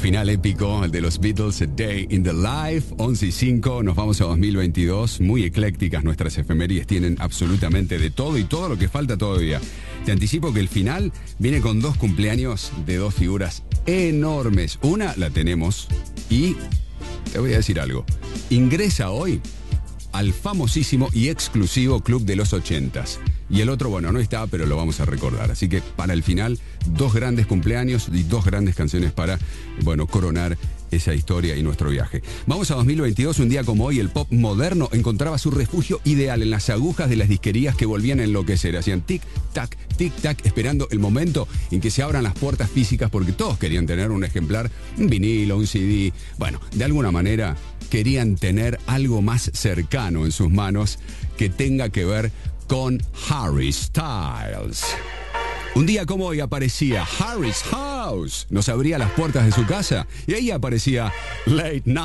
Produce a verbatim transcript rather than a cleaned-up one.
final épico, el de los Beatles, A Day in the Life, once y cinco, nos vamos a dos mil veintidós, muy eclécticas nuestras efemérides, tienen absolutamente de todo y todo lo que falta todavía. Te anticipo que el final viene con dos cumpleaños de dos figuras enormes. Una la tenemos y te voy a decir algo, ingresa hoy al famosísimo y exclusivo Club de los ochentas. Y el otro, bueno, no está, pero lo vamos a recordar. Así que para el final, dos grandes cumpleaños y dos grandes canciones para, bueno, coronar esa historia y nuestro viaje. Vamos a dos mil veintidós, un día como hoy, el pop moderno encontraba su refugio ideal en las agujas de las disquerías que volvían a enloquecer. Hacían tic-tac, tic-tac, esperando el momento en que se abran las puertas físicas porque todos querían tener un ejemplar, un vinilo, un C D. Bueno, de alguna manera querían tener algo más cercano en sus manos que tenga que ver con Harry Styles. Un día como hoy aparecía Harry's House, nos abría las puertas de su casa y ahí aparecía Late Night.